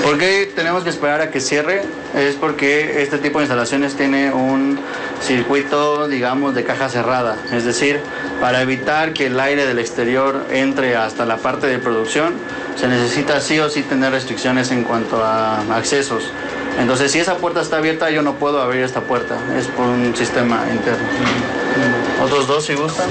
¿Por qué tenemos que esperar a que cierre? Es porque este tipo de instalaciones tiene un circuito, digamos, de caja cerrada. Es decir, para evitar que el aire del exterior entre hasta la parte de producción, se necesita sí o sí tener restricciones en cuanto a accesos. Entonces, si esa puerta está abierta, yo no puedo abrir esta puerta. Es por un sistema interno. Otros dos, si gustan.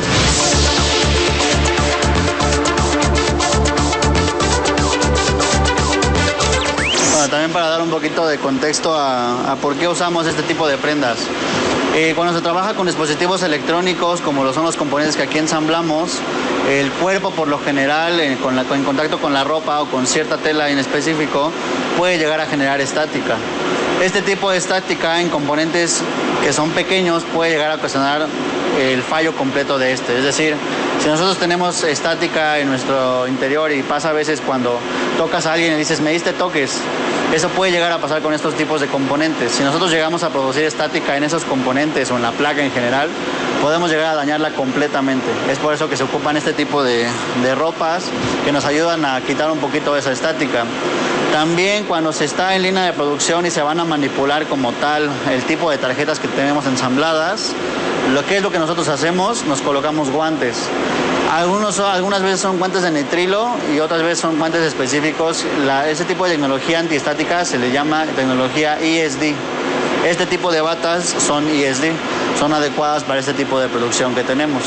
Bueno, también para dar un poquito de contexto a por qué usamos este tipo de prendas. Cuando se trabaja con dispositivos electrónicos, como lo son los componentes que aquí ensamblamos, el cuerpo por lo general, en contacto con la ropa o con cierta tela en específico, puede llegar a generar estática. Este tipo de estática en componentes que son pequeños puede llegar a ocasionar el fallo completo de este. Es decir, si nosotros tenemos estática en nuestro interior y pasa a veces cuando tocas a alguien y dices, me diste toques, eso puede llegar a pasar con estos tipos de componentes. Si nosotros llegamos a producir estática en esos componentes o en la placa en general, podemos llegar a dañarla completamente. Es por eso que se ocupan este tipo de ropas que nos ayudan a quitar un poquito de esa estática. También cuando se está en línea de producción y se van a manipular como tal el tipo de tarjetas que tenemos ensambladas, lo que nosotros hacemos, nos colocamos guantes. Algunas veces son guantes de nitrilo y otras veces son guantes específicos. Ese tipo de tecnología antiestática se le llama tecnología ESD. Este tipo de batas son ESD, son adecuadas para este tipo de producción que tenemos.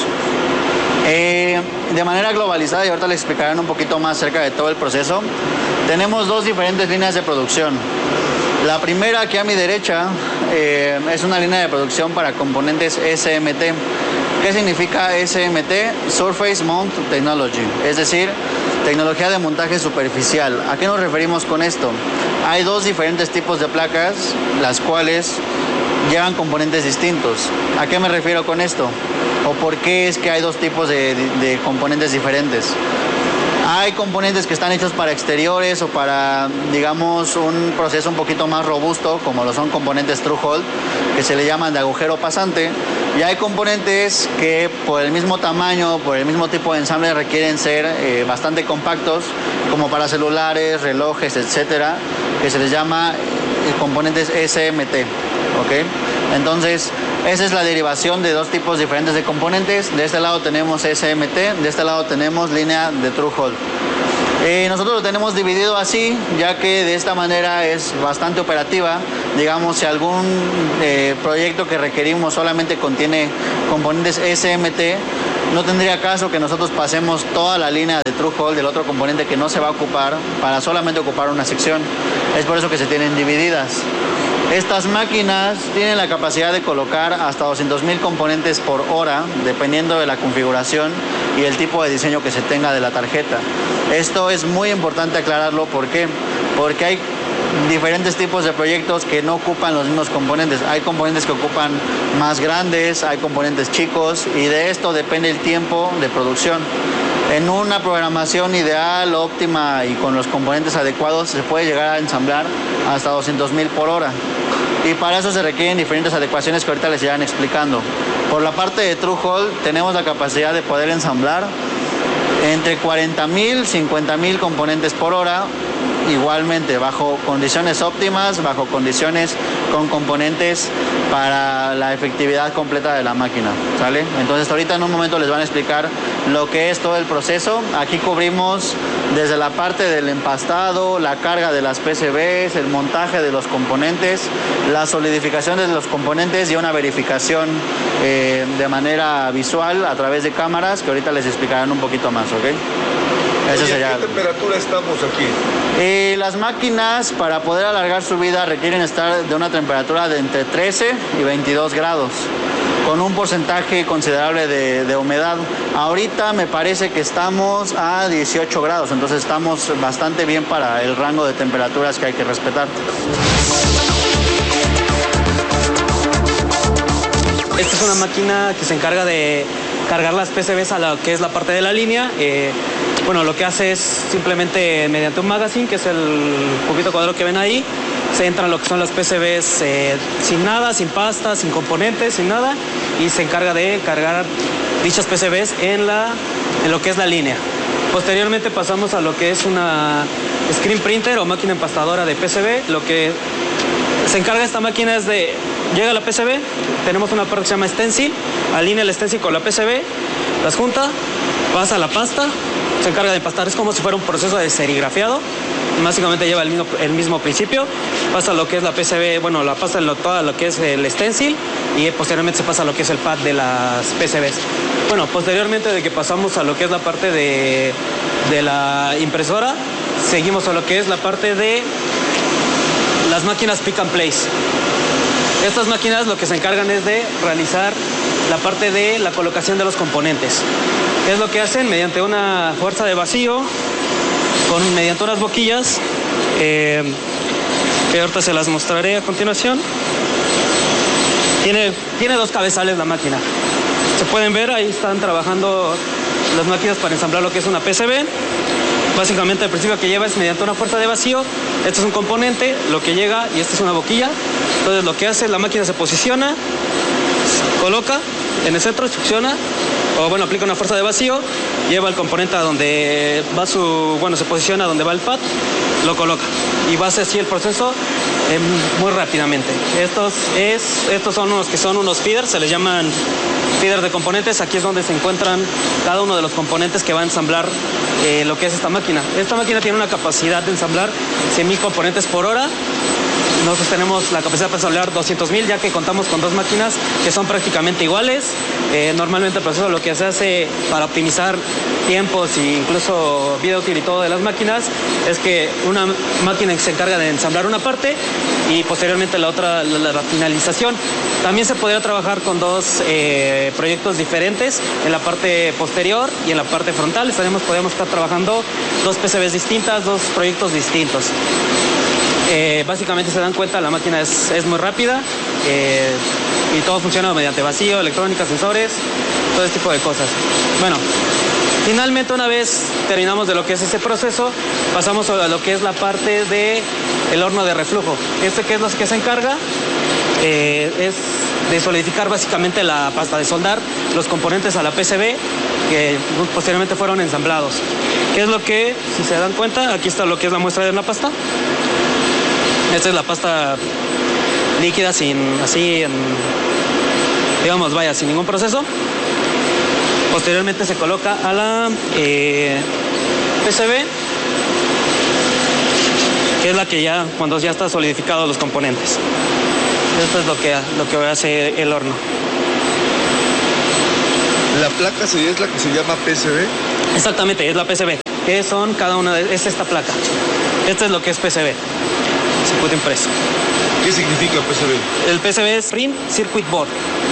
De manera globalizada, y ahorita les explicarán un poquito más acerca de todo el proceso, tenemos dos diferentes líneas de producción. La primera, aquí a mi derecha, es una línea de producción para componentes SMT. ¿Qué significa SMT? Surface Mount Technology, es decir, tecnología de montaje superficial. ¿A qué nos referimos con esto? Hay dos diferentes tipos de placas, las cuales llevan componentes distintos. ¿A qué me refiero con esto? ¿O por qué es que hay dos tipos de componentes diferentes? Hay componentes que están hechos para exteriores o para, digamos, un proceso un poquito más robusto, como lo son componentes through-hole, que se le llaman de agujero pasante. Y hay componentes que por el mismo tamaño, por el mismo tipo de ensamble, requieren ser bastante compactos, como para celulares, relojes, etcétera, que se les llama componentes SMT, ¿ok? Entonces, esa es la derivación de dos tipos diferentes de componentes. De este lado tenemos SMT, de este lado tenemos línea de through-hole. Nosotros lo tenemos dividido así, ya que de esta manera es bastante operativa. Digamos, si algún proyecto que requerimos solamente contiene componentes SMT, no tendría caso que nosotros pasemos toda la línea de through-hole del otro componente que no se va a ocupar para solamente ocupar una sección. Es por eso que se tienen divididas. Estas máquinas tienen la capacidad de colocar hasta 200,000 componentes por hora, dependiendo de la configuración y el tipo de diseño que se tenga de la tarjeta. Esto es muy importante aclararlo. ¿Por qué? Porque hay diferentes tipos de proyectos que no ocupan los mismos componentes. Hay componentes que ocupan más grandes, hay componentes chicos, y de esto depende el tiempo de producción. En una programación ideal, óptima y con los componentes adecuados, se puede llegar a ensamblar hasta 200,000 por hora. Y para eso se requieren diferentes adecuaciones que ahorita les irán explicando. Por la parte de through-hole, tenemos la capacidad de poder ensamblar entre 40,000 y 50,000 componentes por hora, igualmente bajo condiciones óptimas, bajo condiciones con componentes para la efectividad completa de la máquina, ¿sale? Entonces ahorita en un momento les van a explicar lo que es todo el proceso. Aquí cubrimos desde la parte del empastado, la carga de las PCBs, el montaje de los componentes, la solidificación de los componentes y una verificación de manera visual a través de cámaras que ahorita les explicarán un poquito más, ¿ok? Oye, ¿qué temperatura estamos aquí? Las máquinas, para poder alargar su vida, requieren estar de una temperatura de entre 13 y 22 grados, con un porcentaje considerable de humedad. Ahorita me parece que estamos a 18 grados, entonces estamos bastante bien para el rango de temperaturas que hay que respetar. Esta es una máquina que se encarga de cargar las PCBs a lo que es la parte de la línea. Bueno, lo que hace es simplemente mediante un magazine, que es el poquito cuadrado que ven ahí, se entran lo que son las PCBs sin nada, sin pasta, sin componentes, sin nada, y se encarga de cargar dichas PCBs en lo que es la línea. Posteriormente pasamos a lo que es una screen printer o máquina empastadora de PCB. Lo que se encarga esta máquina es de, llega la PCB, tenemos una parte que se llama stencil, alinea el stencil con la PCB, las junta, pasa a la pasta, se encarga de empastar, es como si fuera un proceso de serigrafiado, básicamente lleva el mismo principio, pasa lo que es la PCB, bueno, la pasa toda lo que es el stencil y posteriormente se pasa a lo que es el pad de las PCBs. Bueno, posteriormente de que pasamos a lo que es la parte de la impresora, seguimos a lo que es la parte de las máquinas pick and place. Estas máquinas lo que se encargan es de realizar la parte de la colocación de los componentes. ¿Qué es lo que hacen? Mediante una fuerza de vacío, mediante unas boquillas, que ahorita se las mostraré a continuación. Tiene dos cabezales la máquina. Se pueden ver, ahí están trabajando las máquinas para ensamblar lo que es una PCB. Básicamente el principio que lleva es mediante una fuerza de vacío. Este es un componente, lo que llega, y esta es una boquilla. Entonces lo que hace, la máquina se posiciona, coloca en el centro, succiona, o bueno, aplica una fuerza de vacío, lleva el componente a donde va se posiciona donde va el pad, lo coloca. Y va a ser así el proceso muy rápidamente. Estos son unos feeders, se les llaman feeders de componentes. Aquí es donde se encuentran cada uno de los componentes que va a ensamblar lo que es esta máquina. Esta máquina tiene una capacidad de ensamblar 100.000 componentes por hora. Nosotros tenemos la capacidad para ensamblar 200.000, ya que contamos con dos máquinas que son prácticamente iguales. Normalmente el proceso lo que se hace para optimizar tiempos e incluso vida útil y todo de las máquinas es que una máquina se encarga de ensamblar una parte y posteriormente la otra la finalización. También se podría trabajar con dos proyectos diferentes, en la parte posterior y en la parte frontal. Podemos estar trabajando dos PCBs distintas, dos proyectos distintos. Básicamente se dan cuenta, la máquina es muy rápida y todo funciona mediante vacío, electrónica, sensores, todo ese tipo de cosas. Bueno, finalmente una vez terminamos de lo que es ese proceso, pasamos a lo que es la parte del horno de reflujo. ¿Qué es lo que se encarga? Es de solidificar básicamente la pasta, de soldar los componentes a la PCB que posteriormente fueron ensamblados. ¿Qué es lo que, si se dan cuenta, aquí está lo que es la muestra de la pasta? Esta es la pasta líquida sin ningún proceso. Posteriormente se coloca a la PCB, que es la que cuando ya está solidificado los componentes. Esto es lo que hace el horno. ¿La placa es la que se llama PCB? Exactamente, es la PCB. ¿Qué son cada una es esta placa? Esto es lo que es PCB. Circuito impreso. ¿Qué significa PCB? El PCB es Print Circuit Board.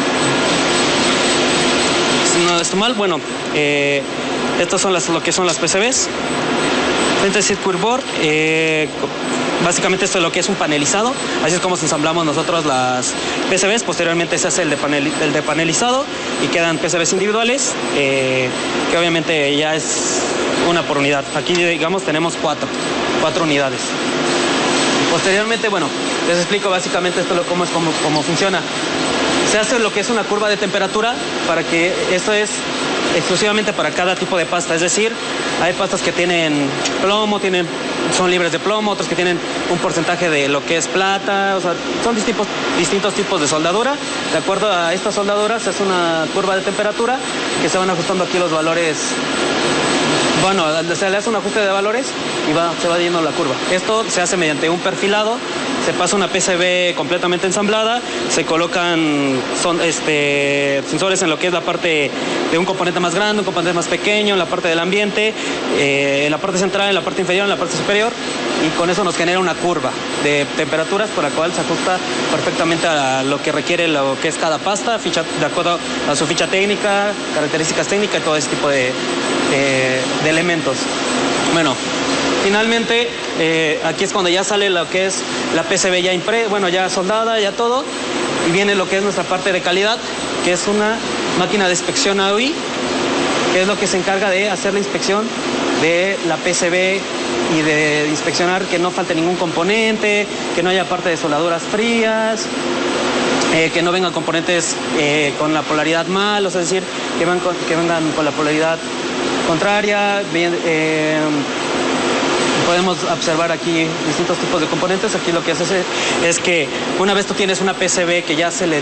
¿No está mal? Bueno, estas son lo que son las PCBs. Print Circuit Board, básicamente esto es lo que es un panelizado. Así es como ensamblamos nosotros las PCBs. Posteriormente se hace el de panelizado y quedan PCBs individuales, que obviamente ya es una por unidad. Aquí, digamos, tenemos cuatro unidades. Posteriormente, bueno, les explico básicamente cómo funciona. Se hace lo que es una curva de temperatura para que esto es exclusivamente para cada tipo de pasta. Es decir, hay pastas que tienen plomo, son libres de plomo, otros que tienen un porcentaje de lo que es plata. O sea, son distintos tipos de soldadura. De acuerdo a estas soldaduras se hace una curva de temperatura que se van ajustando aquí los valores. Bueno, se le hace un ajuste de valores y se va yendo la curva. Esto se hace mediante un perfilado, se pasa una PCB completamente ensamblada, se colocan sensores en lo que es la parte de un componente más grande, un componente más pequeño, en la parte del ambiente, en la parte central, en la parte inferior, en la parte superior, y con eso nos genera una curva de temperaturas por la cual se ajusta perfectamente a lo que requiere lo que es cada pasta, de acuerdo a su ficha técnica, características técnicas y todo ese tipo de elementos. Bueno, finalmente aquí es cuando ya sale lo que es la PCB ya soldada, ya todo, y viene lo que es nuestra parte de calidad, que es una máquina de inspección AOI, que es lo que se encarga de hacer la inspección de la PCB y de inspeccionar que no falte ningún componente, que no haya parte de soldaduras frías, que no vengan componentes con la polaridad mal, o sea, es decir, que vengan con la polaridad contraria. Podemos observar aquí distintos tipos de componentes. Aquí lo que hace es que una vez tú tienes una PCB que ya se le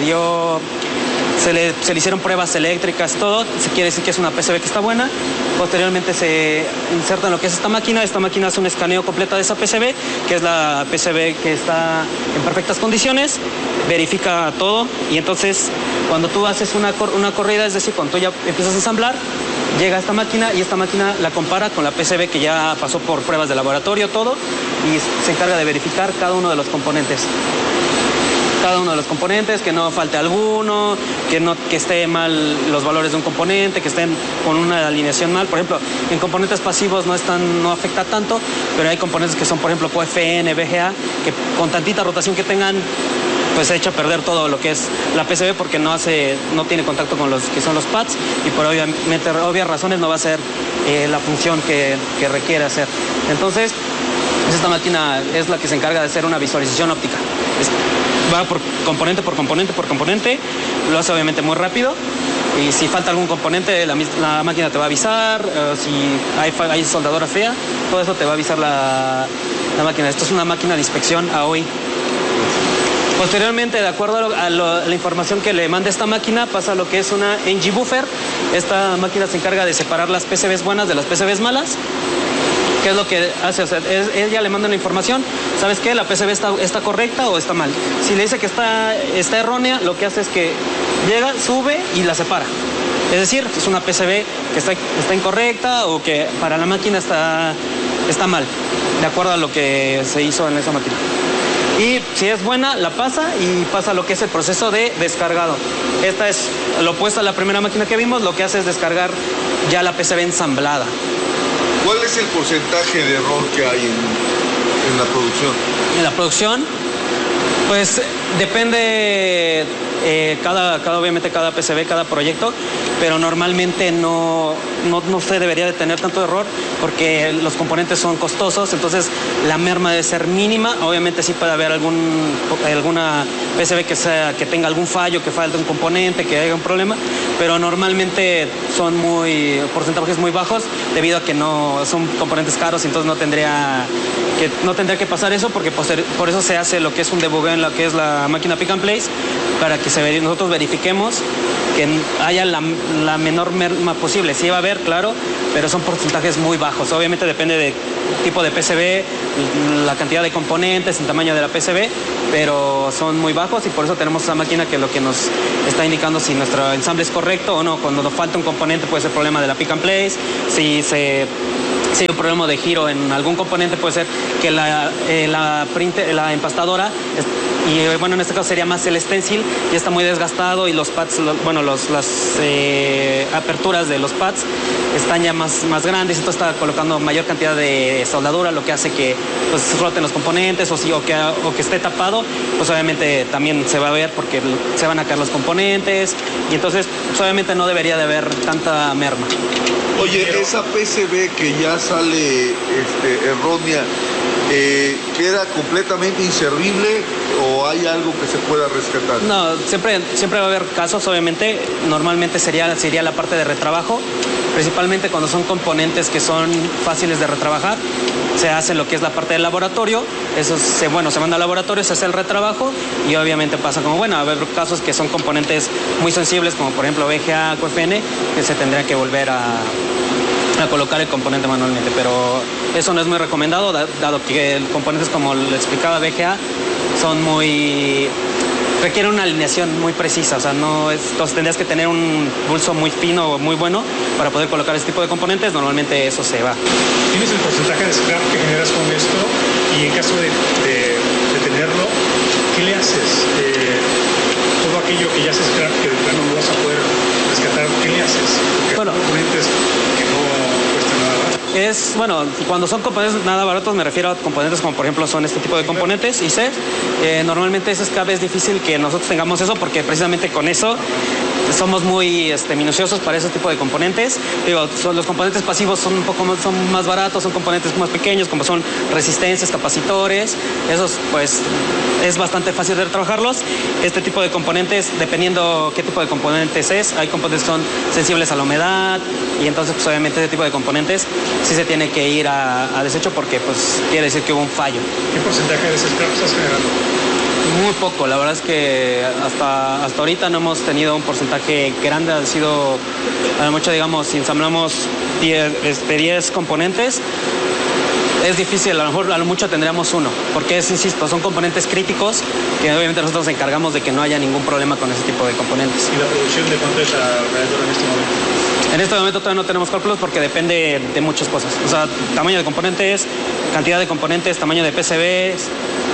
hicieron pruebas eléctricas, todo, se quiere decir que es una PCB que está buena. Posteriormente se inserta en lo que es esta máquina. Esta máquina hace un escaneo completo de esa PCB, que es la PCB que está en perfectas condiciones, verifica todo, y entonces cuando tú haces una corrida, es decir, cuando tú ya empiezas a ensamblar, llega a esta máquina y esta máquina la compara con la PCB que ya pasó por pruebas de laboratorio, todo, y se encarga de verificar cada uno de los componentes. Cada uno de los componentes, que no falte alguno, que esté mal los valores de un componente, que estén con una alineación mal. Por ejemplo, en componentes pasivos no afecta tanto, pero hay componentes que son, por ejemplo, QFN, VGA, que con tantita rotación que tengan, pues se echa a perder todo lo que es la PCB, porque no tiene contacto con los que son los pads, y por obvias razones no va a hacer la función que requiere hacer. Entonces, esta máquina es la que se encarga de hacer una visualización óptica. Va por componente por componente, lo hace obviamente muy rápido, y si falta algún componente la máquina te va a avisar, si hay soldadura fea, todo eso te va a avisar la máquina. Esto es una máquina de inspección AOI. Posteriormente, de acuerdo a la información que le manda esta máquina, pasa a lo que es una NG Buffer. Esta máquina se encarga de separar las PCBs buenas de las PCBs malas. ¿Qué es lo que hace? O sea, ella le manda una información. ¿Sabes qué? ¿La PCB está correcta o está mal? Si le dice que está errónea, lo que hace es que llega, sube y la separa. Es decir, es una PCB que está incorrecta, o que para la máquina está mal, de acuerdo a lo que se hizo en esa máquina. Y si es buena, la pasa y pasa lo que es el proceso de descargado. Esta es lo opuesto a la primera máquina que vimos. Lo que hace es descargar ya la PCB ensamblada. ¿Cuál es el porcentaje de error que hay en la producción? En la producción, pues depende obviamente cada PCB, cada proyecto, pero normalmente no se debería de tener tanto error, porque los componentes son costosos, entonces la merma debe ser mínima. Obviamente sí puede haber alguna PCB que tenga algún fallo, que falte un componente, que haya un problema, pero normalmente son porcentajes muy bajos, debido a que no son componentes caros, entonces no tendría que pasar eso, porque por eso se hace lo que es un debug en lo que es la máquina Pick and Place, para que nosotros verifiquemos que haya la menor merma posible. Sí va a haber, claro, pero son porcentajes muy bajos. Obviamente depende del tipo de PCB, la cantidad de componentes, el tamaño de la PCB, pero son muy bajos, y por eso tenemos esa máquina que lo que nos está indicando si nuestro ensamble es correcto o no. Cuando nos falta un componente puede ser problema de la Pick and Place. Si hay un problema de giro en algún componente, puede ser que la empastadora, y bueno, en este caso sería más el stencil, ya está muy desgastado, y los pads, las aperturas de los pads están ya más grandes, entonces está colocando mayor cantidad de soldadura, lo que hace que pues roten los componentes, o que esté tapado, pues obviamente también se va a ver, porque se van a caer los componentes, y entonces pues obviamente no debería de haber tanta merma. Oye, esa PCB que ya sale errónea, ¿queda completamente inservible o hay algo que se pueda rescatar? No, siempre va a haber casos, obviamente. Normalmente sería la parte de retrabajo, principalmente cuando son componentes que son fáciles de retrabajar. Se hace lo que es la parte del laboratorio, se manda al laboratorio, se hace el retrabajo, y obviamente pasa como, va a haber casos que son componentes muy sensibles, como por ejemplo VGA, QFN, que se tendría que volver a colocar el componente manualmente, pero eso no es muy recomendado, dado que componentes, como le explicaba, VGA, requiere una alineación muy precisa, entonces tendrías que tener un pulso muy fino, muy bueno, para poder colocar este tipo de componentes. Normalmente eso se va. ¿Tienes el porcentaje de scrap que generas con esto? Y en caso de tenerlo, ¿qué le haces? Todo aquello que ya hace scrap, que de plano no vas a poder rescatar, ¿qué le haces? Porque hay componentes que no cuestan nada. bueno, cuando son componentes nada baratos me refiero a componentes como por ejemplo son este tipo de componentes IC. Normalmente ese SCRAP es difícil que nosotros tengamos eso porque precisamente con eso somos muy minuciosos para ese tipo de componentes. Digo, los componentes pasivos son son más baratos, son componentes más pequeños, como son resistencias, capacitores. Esos, pues, es bastante fácil de trabajarlos. Este tipo de componentes, dependiendo qué tipo de componentes es, hay componentes que son sensibles a la humedad y entonces, pues, obviamente, ese tipo de componentes sí se tiene que ir a desecho porque, pues, quiere decir que hubo un fallo. ¿Qué porcentaje de ese scrap estás generando? Muy poco, la verdad es que hasta ahorita no hemos tenido un porcentaje grande, ha sido a lo mucho, digamos, si ensamblamos 10 componentes, es difícil, a lo mejor a lo mucho tendríamos uno, porque insisto, son componentes críticos que obviamente nosotros nos encargamos de que no haya ningún problema con ese tipo de componentes. ¿Y la producción de cuánto es la realizadora en este momento? En este momento todavía no tenemos cálculos porque depende de muchas cosas, o sea, tamaño de componentes, cantidad de componentes, tamaño de PCBs.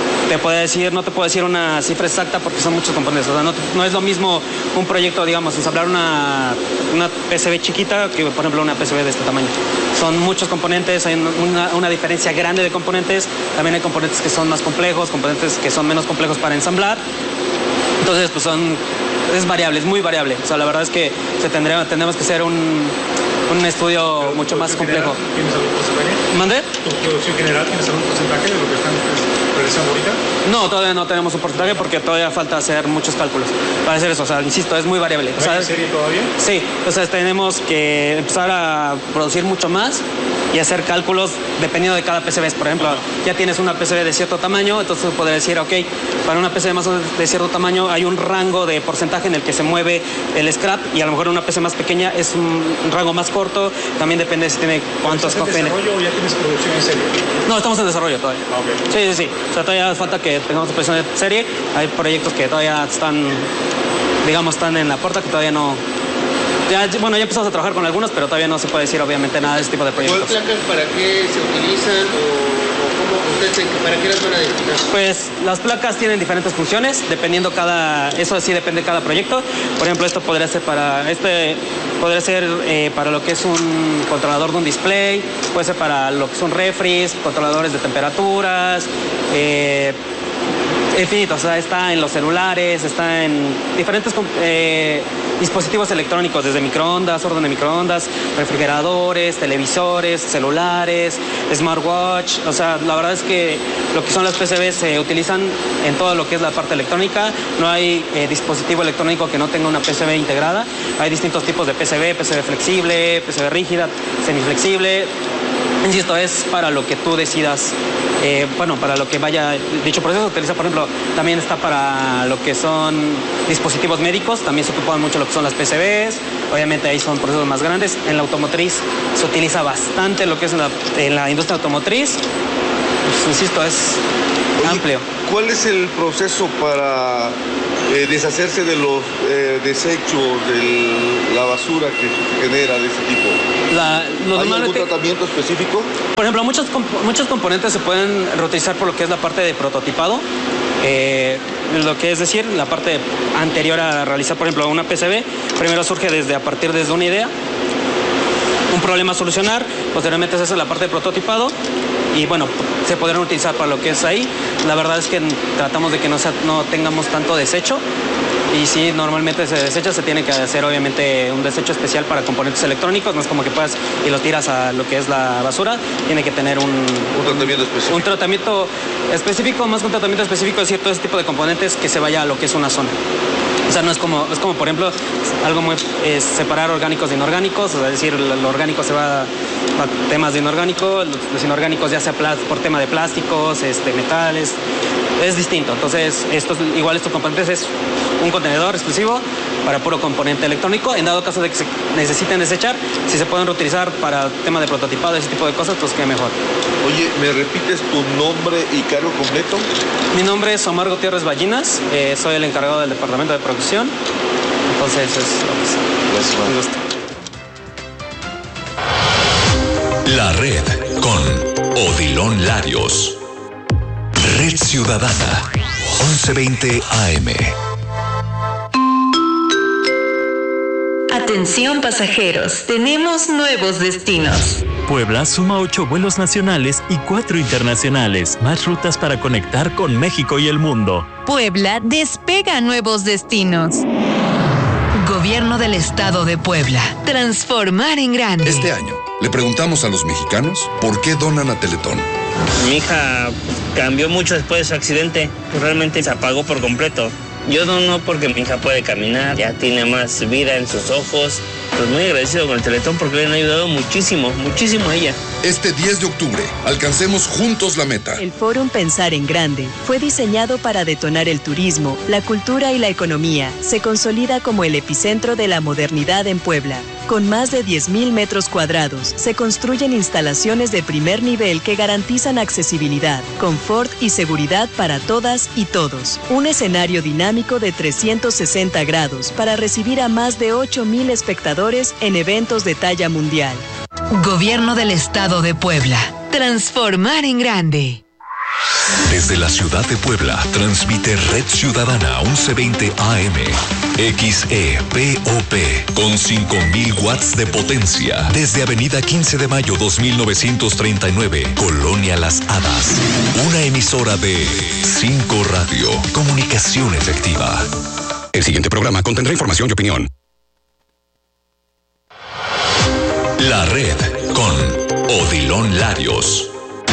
No te puedo decir una cifra exacta porque son muchos componentes. O sea, no es lo mismo un proyecto, digamos, ensamblar una PCB chiquita que, por ejemplo, una PCB de este tamaño. Son muchos componentes, hay una diferencia grande de componentes. También hay componentes que son más complejos, componentes que son menos complejos para ensamblar. Entonces, pues es variable, es muy variable. O sea, la verdad es que tendremos que hacer un estudio mucho más complejo. ¿Tienes algún porcentaje? ¿Mande? ¿Tu producción general tienes algún porcentaje de lo que están realizando ahorita? No, todavía no tenemos un porcentaje porque todavía falta hacer muchos cálculos para hacer eso. O sea, insisto, es muy variable. ¿No hay en serie todavía? Sí, entonces tenemos que empezar a producir mucho más y hacer cálculos dependiendo de cada PCB. Por ejemplo, ya tienes una PCB de cierto tamaño, entonces puedes decir, ok, para una PCB más de cierto tamaño hay un rango de porcentaje en el que se mueve el scrap y a lo mejor una PCB más pequeña es un rango más corto. También depende si tiene cuántos... ¿Estás en desarrollo o ya tienes producción en serie? No, estamos en desarrollo todavía. Okay. Sí. O sea, todavía falta que tengamos producción de serie. Hay proyectos que todavía están en la puerta, que todavía no... Ya empezamos a trabajar con algunos, pero todavía no se puede decir obviamente nada de este tipo de proyectos. ¿Cuáles placas para qué se utilizan o cómo ustedes para qué las van a destinar? Pues las placas tienen diferentes funciones, dependiendo eso sí depende de cada proyecto. Por ejemplo, esto podría ser para lo que es un controlador de un display, puede ser para lo que son refris, controladores de temperaturas, infinito, o sea, está en los celulares, está en diferentes dispositivos electrónicos, desde microondas, orden de microondas, refrigeradores, televisores, celulares, smartwatch. O sea, la verdad es que lo que son las PCBs se utilizan en todo lo que es la parte electrónica. No hay dispositivo electrónico que no tenga una PCB integrada. Hay distintos tipos de PCB flexible, PCB rígida, semiflexible. Insisto, es para lo que tú decidas, para lo que vaya dicho proceso. Utiliza, por ejemplo, también está para lo que son dispositivos médicos, también se ocupan mucho lo que son las PCBs, obviamente ahí son procesos más grandes. En la automotriz se utiliza bastante lo que es en la industria automotriz, pues, insisto, es amplio. ¿Cuál es el proceso para deshacerse de los desechos, de la basura que se genera de ese tipo? ¿Hay algún tratamiento específico? Por ejemplo, muchos componentes se pueden reutilizar por lo que es la parte de prototipado. Lo que es decir, la parte anterior a realizar, por ejemplo, una PCB, primero surge a partir de una idea, un problema a solucionar, posteriormente se hace la parte de prototipado y bueno, se podrán utilizar para lo que es ahí. La verdad es que tratamos de que no tengamos tanto desecho y si normalmente se desecha, se tiene que hacer obviamente un desecho especial para componentes electrónicos, no es como que puedas y lo tiras a lo que es la basura, tiene que tener un tratamiento específico. Un tratamiento específico, más que un tratamiento específico, es cierto, ese tipo de componentes que se vaya a lo que es una zona. O sea, no es como, por ejemplo, algo muy separar orgánicos de inorgánicos, o sea, es decir, lo orgánico se va a temas de inorgánico, los inorgánicos ya sea por tema de plásticos, metales, es distinto. Entonces, estos componentes es un contenedor exclusivo para puro componente electrónico. En dado caso de que se necesiten desechar, si se pueden reutilizar para tema de prototipado, ese tipo de cosas, pues qué mejor. Oye, ¿me repites tu nombre y cargo completo? Mi nombre es Omar Gutiérrez Ballinas, soy el encargado del departamento de producción. Entonces, Gracias, un gusto. La red con Odilon Larios. Red Ciudadana, 1120 AM. Atención pasajeros, tenemos nuevos destinos. Puebla suma 8 vuelos nacionales y 4 internacionales, más rutas para conectar con México y el mundo. Puebla despega a nuevos destinos. Gobierno del Estado de Puebla. Transformar en grande. Este año le preguntamos a los mexicanos por qué donan a Teletón. Mi hija cambió mucho después de su accidente. Realmente se apagó por completo. Yo dono porque mi hija puede caminar, ya tiene más vida en sus ojos. Pues muy agradecido con el Teletón porque le han ayudado muchísimo a ella. Este 10 de octubre, alcancemos juntos la meta. El Fórum Pensar en Grande fue diseñado para detonar el turismo, la cultura y la economía. Se consolida como el epicentro de la modernidad en Puebla. Con más de 10,000 metros cuadrados, se construyen instalaciones de primer nivel que garantizan accesibilidad, confort y seguridad para todas y todos. Un escenario dinámico de 360 grados para recibir a más de 8,000 espectadores en eventos de talla mundial. Gobierno del Estado de Puebla. Transformar en grande. Desde la ciudad de Puebla, transmite Red Ciudadana 1120 AM, XEPOP, con 5,000 watts de potencia. Desde Avenida 15 de Mayo 2939, Colonia Las Hadas. Una emisora de 5 Radio, comunicación efectiva. El siguiente programa contendrá información y opinión. La Red con Odilon Larios.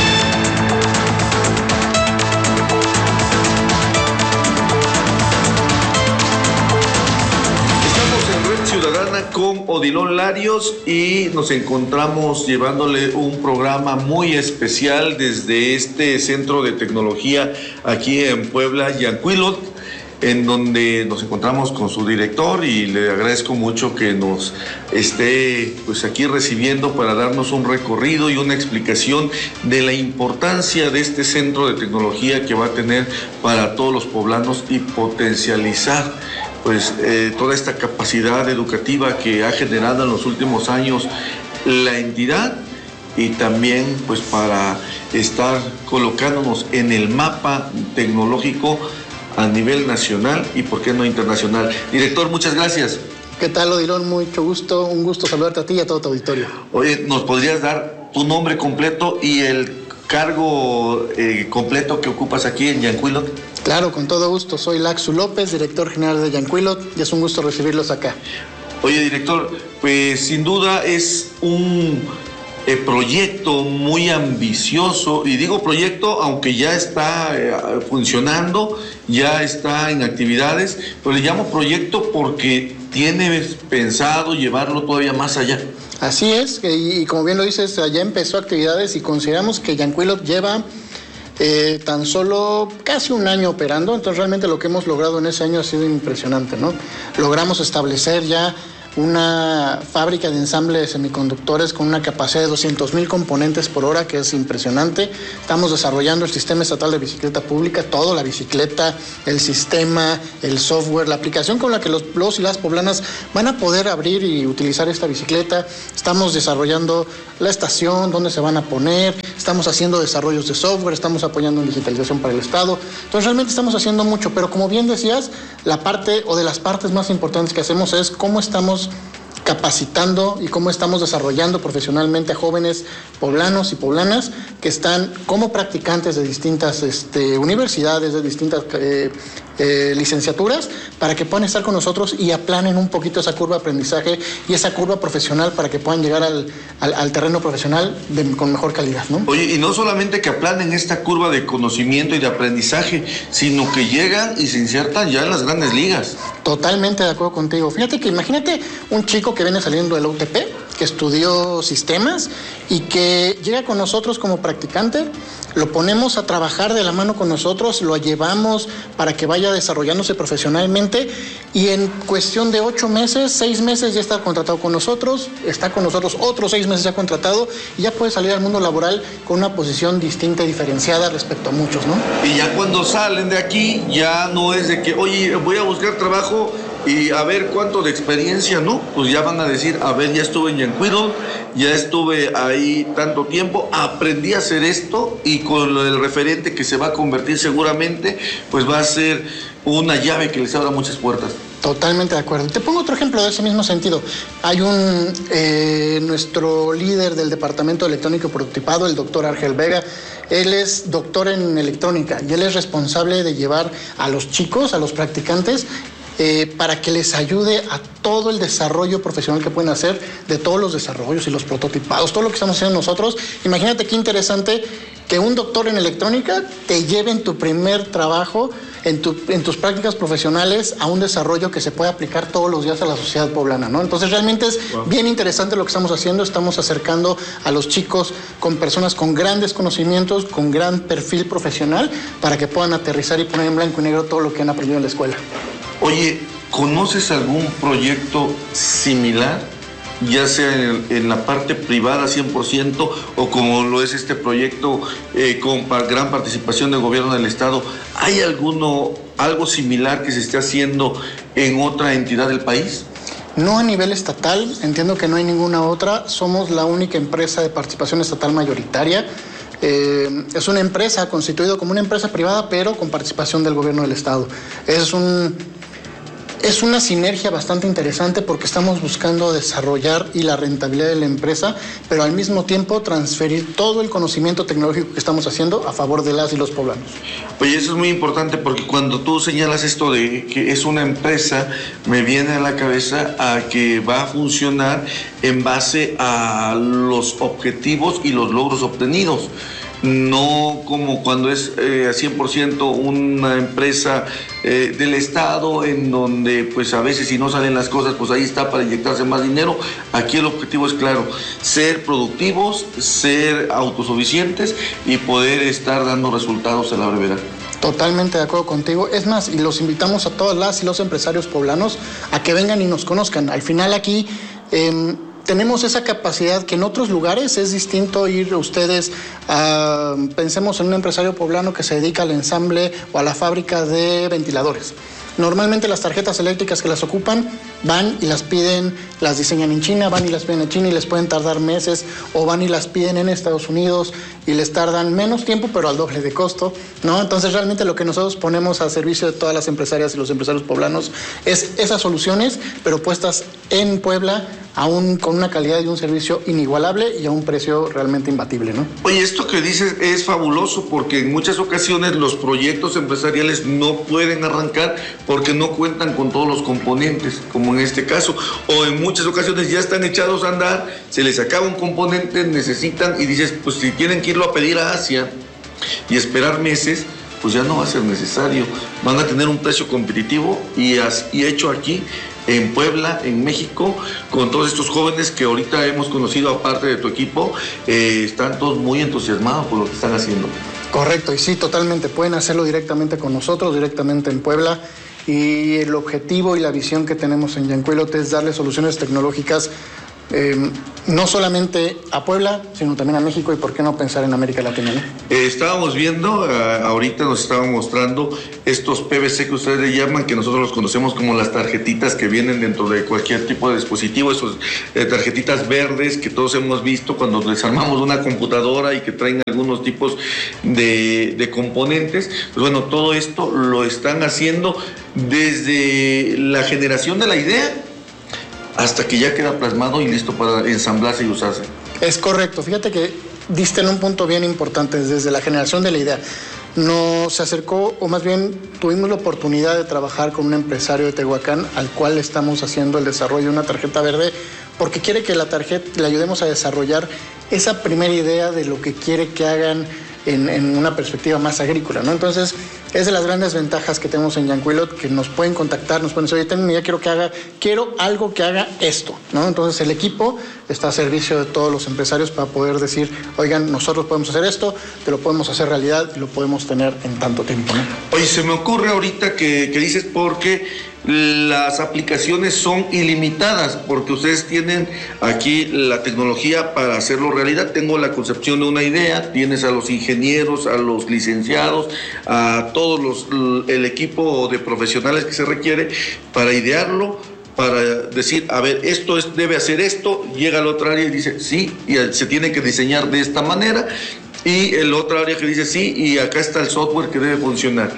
Ciudadana con Odilon Larios y nos encontramos llevándole un programa muy especial desde este centro de tecnología aquí en Puebla, Yancuilot, en donde nos encontramos con su director y le agradezco mucho que nos esté pues aquí recibiendo para darnos un recorrido y una explicación de la importancia de este centro de tecnología que va a tener para todos los poblanos y potencializar pues toda esta capacidad educativa que ha generado en los últimos años la entidad y también pues para estar colocándonos en el mapa tecnológico a nivel nacional y por qué no internacional. Director, muchas gracias. ¿Qué tal, Odilon? Mucho gusto, un gusto saludarte a ti y a todo tu auditorio. Oye, ¿nos podrías dar tu nombre completo y el cargo completo que ocupas aquí en Yancuilot? Claro, con todo gusto. Soy Laxu López, director general de Yancuilot, y es un gusto recibirlos acá. Oye, director, pues sin duda es un proyecto muy ambicioso, y digo proyecto aunque ya está funcionando, ya está en actividades, pero le llamo proyecto porque tiene pensado llevarlo todavía más allá. Así es, y como bien lo dices, ya empezó actividades y consideramos que Yancuilot lleva tan solo casi un año operando, entonces realmente lo que hemos logrado en ese año ha sido impresionante, ¿no? Logramos establecer ya una fábrica de ensamble de semiconductores con una capacidad de 200,000 componentes por hora, que es impresionante. Estamos desarrollando el sistema estatal de bicicleta pública, todo, la bicicleta, el sistema, el software, la aplicación con la que los y las poblanas van a poder abrir y utilizar esta bicicleta. Estamos desarrollando la estación, dónde se van a poner, estamos haciendo desarrollos de software, estamos apoyando en digitalización para el Estado. Entonces realmente estamos haciendo mucho, pero como bien decías, la parte o de las partes más importantes que hacemos es cómo estamos capacitando y cómo estamos desarrollando profesionalmente a jóvenes poblanos y poblanas que están como practicantes de distintas universidades, de distintas licenciaturas, para que puedan estar con nosotros y aplanen un poquito esa curva de aprendizaje y esa curva profesional para que puedan llegar al terreno profesional con mejor calidad, ¿no? Oye, y no solamente que aplanen esta curva de conocimiento y de aprendizaje, sino que llegan y se insertan ya en las grandes ligas. Totalmente de acuerdo contigo. Fíjate que imagínate un chico que viene saliendo del UTP, que estudió sistemas y que llega con nosotros como practicante, lo ponemos a trabajar de la mano con nosotros, lo llevamos para que vaya desarrollándose profesionalmente y en cuestión de 8 meses, 6 meses ya está contratado con nosotros, está con nosotros otros 6 meses ya contratado y ya puede salir al mundo laboral con una posición distinta y diferenciada respecto a muchos, ¿no? Y ya cuando salen de aquí, ya no es de que, oye, voy a buscar trabajo y a ver cuánto de experiencia, ¿no? Pues ya van a decir, a ver, ya estuve en Yancuilot, ya estuve ahí tanto tiempo, aprendí a hacer esto y con el referente que se va a convertir seguramente, pues va a ser una llave que les abra muchas puertas. Totalmente de acuerdo. Te pongo otro ejemplo de ese mismo sentido. Hay nuestro líder del Departamento de Electrónico y Prototipado, el doctor Argel Vega. Él es doctor en electrónica y él es responsable de llevar a los chicos, a los practicantes, para que les ayude a todo el desarrollo profesional que pueden hacer de todos los desarrollos y los prototipados, todo lo que estamos haciendo nosotros. Imagínate qué interesante que un doctor en electrónica te lleve en tu primer trabajo, en tus prácticas profesionales, a un desarrollo que se puede aplicar todos los días a la sociedad poblana, ¿no? Entonces realmente es bien interesante lo que estamos haciendo. Estamos acercando a los chicos con personas con grandes conocimientos, con gran perfil profesional, para que puedan aterrizar y poner en blanco y negro todo lo que han aprendido en la escuela. Oye, ¿conoces algún proyecto similar, ya sea en la parte privada 100% o como lo es este proyecto con gran participación del gobierno del estado? ¿Hay algo similar que se esté haciendo en otra entidad del país? No a nivel estatal, entiendo que no hay ninguna otra. Somos la única empresa de participación estatal mayoritaria. Es una empresa constituida como una empresa privada, pero con participación del gobierno del estado. Es una sinergia bastante interesante porque estamos buscando desarrollar y la rentabilidad de la empresa, pero al mismo tiempo transferir todo el conocimiento tecnológico que estamos haciendo a favor de las y los poblanos. Oye, eso es muy importante porque cuando tú señalas esto de que es una empresa, me viene a la cabeza a que va a funcionar en base a los objetivos y los logros obtenidos. No como cuando es a 100% una empresa del Estado, en donde pues a veces si no salen las cosas, pues ahí está para inyectarse más dinero. Aquí el objetivo es claro, ser productivos, ser autosuficientes y poder estar dando resultados a la brevedad. Totalmente de acuerdo contigo. Es más, y los invitamos a todas las y los empresarios poblanos a que vengan y nos conozcan. Al final aquí tenemos esa capacidad que en otros lugares es distinto ir ustedes a, pensemos en un empresario poblano que se dedica al ensamble o a la fábrica de ventiladores. Normalmente las tarjetas eléctricas que las ocupan van y las piden, las diseñan en China, van y las piden en China y les pueden tardar meses, o van y las piden en Estados Unidos y les tardan menos tiempo pero al doble de costo, ¿no? Entonces realmente lo que nosotros ponemos a servicio de todas las empresarias y los empresarios poblanos es esas soluciones, pero puestas en Puebla, aún con una calidad y un servicio inigualable y a un precio realmente imbatible, ¿no? Oye, esto que dices es fabuloso porque en muchas ocasiones los proyectos empresariales no pueden arrancar porque no cuentan con todos los componentes, como en este caso, o en muchas ocasiones ya están echados a andar, se les acaba un componente, necesitan y dices, pues si tienen que irlo a pedir a Asia y esperar meses, pues ya no va a ser necesario, van a tener un precio competitivo y hecho aquí en Puebla, en México, con todos estos jóvenes que ahorita hemos conocido aparte de tu equipo, están todos muy entusiasmados por lo que están haciendo. Correcto, y sí, totalmente, pueden hacerlo directamente con nosotros, directamente en Puebla, y el objetivo y la visión que tenemos en Yancuilot es darle soluciones tecnológicas no solamente a Puebla, sino también a México, y por qué no pensar en América Latina, ¿no? Estábamos viendo, ahorita nos estaban mostrando estos PVC que ustedes le llaman, que nosotros los conocemos como las tarjetitas que vienen dentro de cualquier tipo de dispositivo, esas tarjetitas verdes que todos hemos visto cuando desarmamos una computadora y que traen algunos tipos de componentes. Pues bueno, todo esto lo están haciendo desde la generación de la idea hasta que ya queda plasmado y listo para ensamblarse y usarse. Es correcto, fíjate que diste en un punto bien importante, desde la generación de la idea. Nos acercó, o más bien tuvimos la oportunidad de trabajar con un empresario de Tehuacán al cual le estamos haciendo el desarrollo de una tarjeta verde, porque quiere que la tarjeta le ayudemos a desarrollar esa primera idea de lo que quiere que hagan en una perspectiva más agrícola, ¿no? Entonces, es de las grandes ventajas que tenemos en Yancuilot, que nos pueden contactar, nos pueden decir, oye, tengo una idea, quiero algo que haga esto, ¿no? Entonces, el equipo está a servicio de todos los empresarios para poder decir, oigan, nosotros podemos hacer esto, te lo podemos hacer realidad y lo podemos tener en tanto tiempo, ¿no? Oye, se me ocurre ahorita que dices porque las aplicaciones son ilimitadas, porque ustedes tienen aquí la tecnología para hacerlo realidad. Tengo la concepción de una idea, tienes a los ingenieros, a los licenciados, a todos el equipo de profesionales que se requiere para idearlo, para decir, a ver, debe hacer esto, llega a la otra área y dice, sí, y se tiene que diseñar de esta manera, y el otro área que dice, sí, y acá está el software que debe funcionar.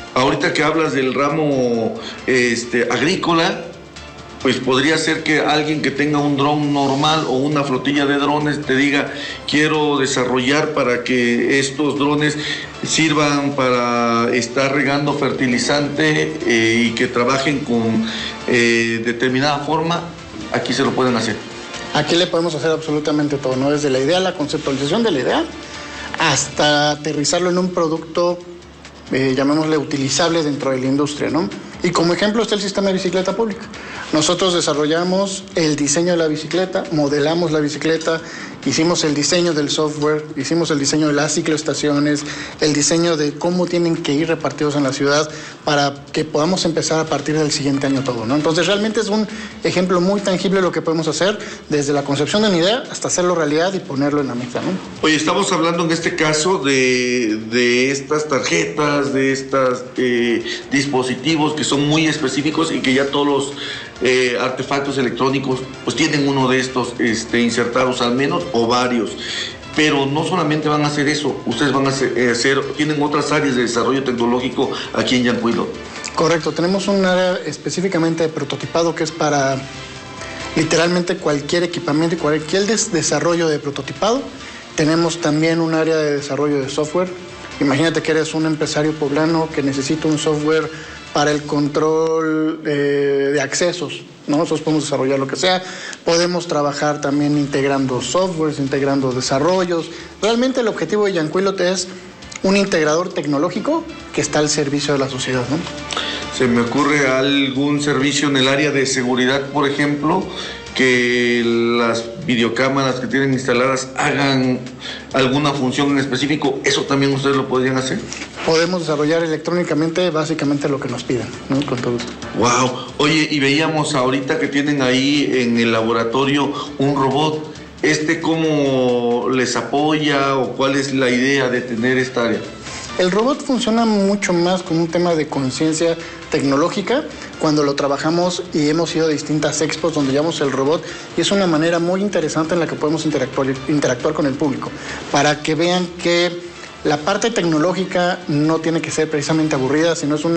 Ahorita que hablas del ramo agrícola, pues podría ser que alguien que tenga un dron normal o una flotilla de drones te diga, quiero desarrollar para que estos drones sirvan para estar regando fertilizante y que trabajen con determinada forma. Aquí se lo pueden hacer. Aquí le podemos hacer absolutamente todo, ¿no? Desde la idea, la conceptualización de la idea, hasta aterrizarlo en un producto, llamémosle utilizable dentro de la industria, ¿no? Y como ejemplo está el sistema de bicicleta pública. Nosotros desarrollamos el diseño de la bicicleta, modelamos la bicicleta, hicimos el diseño del software, hicimos el diseño de las cicloestaciones, el diseño de cómo tienen que ir repartidos en la ciudad para que podamos empezar a partir del siguiente año todo, ¿no? Entonces realmente es un ejemplo muy tangible de lo que podemos hacer desde la concepción de una idea hasta hacerlo realidad y ponerlo en la mesa, ¿no? Oye, estamos hablando en este caso de estas tarjetas, de estos dispositivos que son muy específicos y que ya todos los artefactos electrónicos pues tienen uno de estos insertados al menos o varios. Pero no solamente van a hacer eso, ustedes van a tienen otras áreas de desarrollo tecnológico aquí en Yancuilo. Correcto, tenemos un área específicamente de prototipado que es para literalmente cualquier equipamiento y cualquier desarrollo de prototipado. Tenemos también un área de desarrollo de software. Imagínate que eres un empresario poblano que necesita un software para el control de accesos, ¿no? Nosotros podemos desarrollar lo que sea. Podemos trabajar también integrando softwares, integrando desarrollos. Realmente el objetivo de Yancuilot es un integrador tecnológico que está al servicio de la sociedad, ¿no? ¿Se me ocurre algún servicio en el área de seguridad, por ejemplo, que las videocámaras que tienen instaladas hagan alguna función en específico? ¿Eso también ustedes lo podrían hacer? Podemos desarrollar electrónicamente básicamente lo que nos pidan, ¿no? Con todo esto. Wow. Oye, y veíamos ahorita que tienen ahí en el laboratorio un robot. ¿Cómo les apoya o cuál es la idea de tener esta área? El robot funciona mucho más con un tema de conciencia tecnológica cuando lo trabajamos y hemos ido a distintas expos donde llevamos el robot y es una manera muy interesante en la que podemos interactuar con el público para que vean que la parte tecnológica no tiene que ser precisamente aburrida, sino es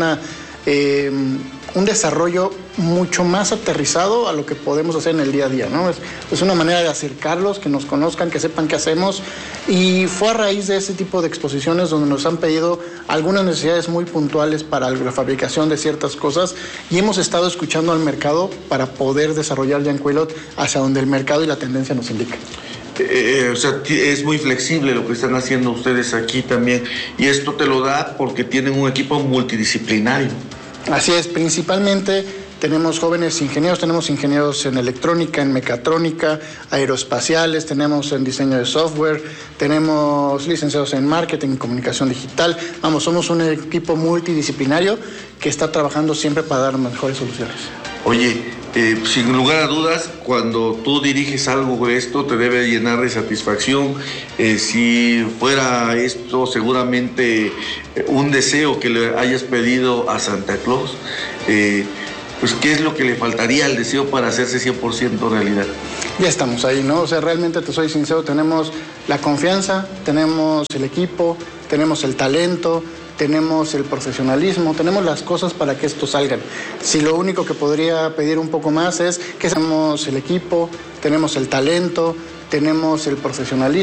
un desarrollo mucho más aterrizado a lo que podemos hacer en el día a día, ¿no? Es una manera de acercarlos, que nos conozcan, que sepan qué hacemos. Y fue a raíz de ese tipo de exposiciones donde nos han pedido algunas necesidades muy puntuales para la fabricación de ciertas cosas y hemos estado escuchando al mercado para poder desarrollar Yancuilot hacia donde el mercado y la tendencia nos indican. O sea, es muy flexible lo que están haciendo ustedes aquí también y esto te lo da porque tienen un equipo multidisciplinario. Así es, principalmente tenemos jóvenes ingenieros, tenemos ingenieros en electrónica, en mecatrónica, aeroespaciales, tenemos en diseño de software, tenemos licenciados en marketing y comunicación digital. Vamos, somos un equipo multidisciplinario que está trabajando siempre para dar mejores soluciones. Oye, sin lugar a dudas, cuando tú diriges algo de esto, te debe llenar de satisfacción. Si fuera esto seguramente un deseo que le hayas pedido a Santa Claus, pues ¿qué es lo que le faltaría al deseo para hacerse 100% realidad? Ya estamos ahí, ¿no? O sea, realmente te soy sincero, tenemos la confianza, tenemos el equipo, tenemos el talento, tenemos el profesionalismo, tenemos las cosas para que esto salgan. Si lo único que podría pedir un poco más es que tenemos el equipo, tenemos el talento, tenemos el profesionalismo.